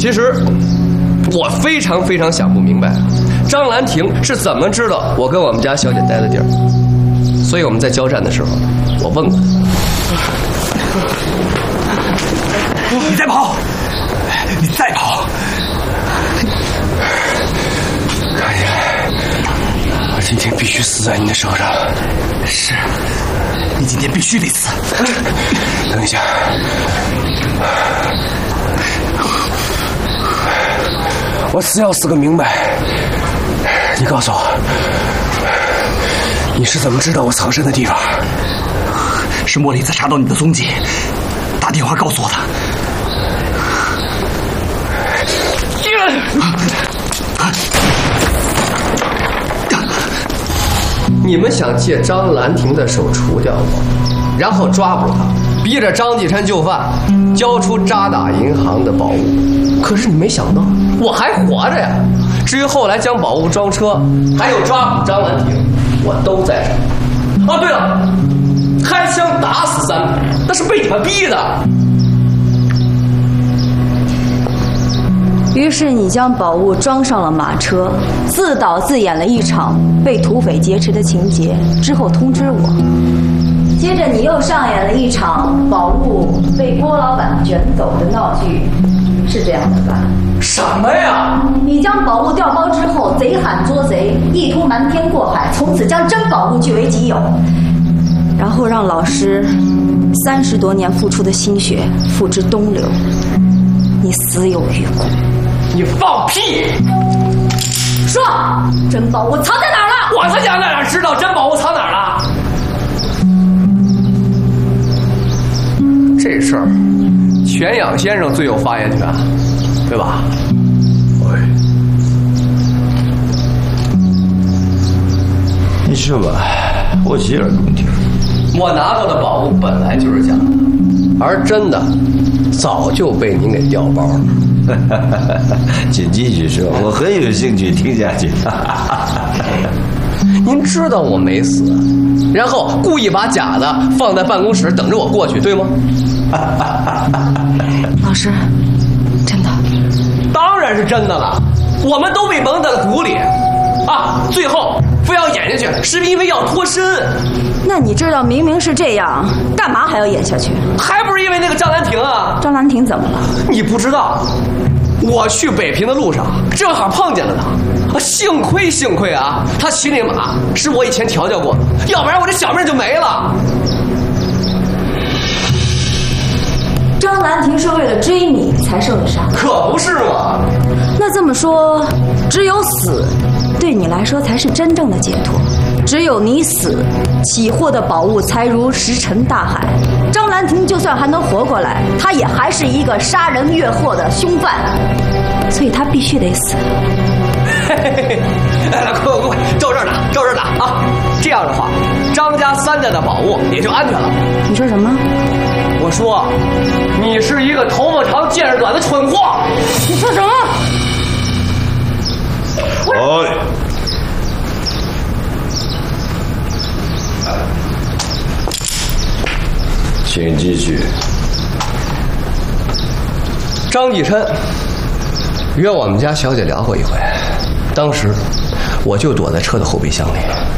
其实我非常非常想不明白，张兰亭是怎么知道我跟我们家小姐待的地儿？所以我们在交战的时候，我问过他。 你再跑，你再跑！ 看起来我今天必须死在你的手上。 是，你今天必须得死。 等一下，我死要死个明白。你告诉我，你是怎么知道我藏身的地方？ 是茉莉在查到你的踪迹，打电话告诉我的。 你们想借张兰亭的手除掉我，然后抓捕他，逼着张继琛就范，交出渣打银行的宝物。可是你没想到，我还活着呀！至于后来将宝物装车，还有抓捕张兰亭，我都在场。哦，对了，开枪打死3个，那是被你们逼的。 于是你将宝物装上了马车，自导自演了一场被土匪劫持的情节，之后通知我。接着你又上演了一场宝物被郭老板卷走的闹剧，是这样的吧？ 什么呀？ 你将宝物调包之后，贼喊捉贼，意图瞒天过海，从此将真宝物据为己有，然后让老师30多年付出的心血付之东流，你死有余辜。 你放屁！ 说，真宝物藏在哪儿了？ 我他娘在哪知道真宝物藏哪儿了？这事儿，全养先生最有发言权，对吧？ 喂，你说吧，我一点都不听。 我拿到的宝物本来就是假的，而真的早就被您给调包了。 请继续说，我很有兴趣听下去。 您知道我没死，然后故意把假的放在办公室等着我过去，对吗？ 老师，真的？ 当然是真的了，我们都被蒙在了鼓里啊！最后非要演下去，是因为要脱身。 那你知道明明是这样，干嘛还要演下去？ 还不是因为那个张兰亭啊！ 张兰亭怎么了？ 你不知道，我去北平的路上正好碰见了他，幸亏啊，他骑那马是我以前调教过的，要不然我这小命就没了。 张兰亭是为了追你才受的伤， 可不是嘛？ 那这么说，只有死对你来说才是真正的解脱。只有你死，起获的宝物才如石沉大海。张兰亭就算还能活过来，他也还是一个杀人越货的凶犯，所以他必须得死。 来，快，照这儿打啊！这样的话，张家3代的宝物也就安全了。 你说什么？ 我说，你是一个头发长见识短的蠢货。 你说什么？ 哎，请继续。 张继琛约我们家小姐聊过一回，当时我就躲在车的后备箱里。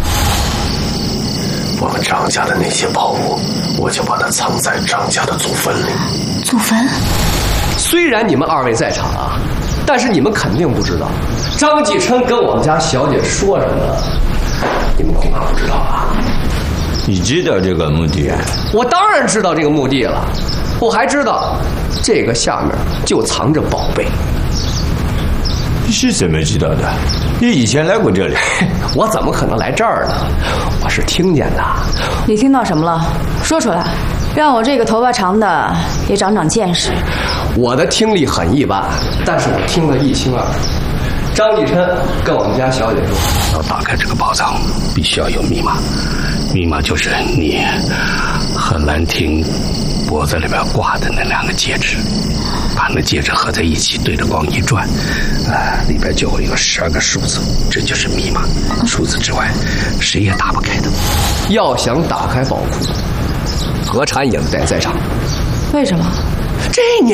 我们张家的那些宝物，我就把它藏在张家的祖坟里。 祖坟？ 虽然你们2位在场啊，但是你们肯定不知道，张继琛跟我们家小姐说什么了，你们恐怕不知道吧？ 你知道这个目的？ 我当然知道这个目的了，我还知道这个下面就藏着宝贝。 你是怎么知道的？你以前来过这里？ 我怎么可能来这儿呢？我是听见的。 你听到什么了？说出来，让我这个头发长的也长长见识。 我的听力很一般，但是我听得一清二楚。张继琛跟我们家小姐说， 要打开这个宝藏，必须要有密码，密码就是你和兰亭脖子里面挂的那2个戒指，把那戒指合在一起，对着光一转，里边就会有12个数字，这就是密码。除此之外，谁也打不开的。 要想打开宝库，何产也得在场。 为什么？ 这年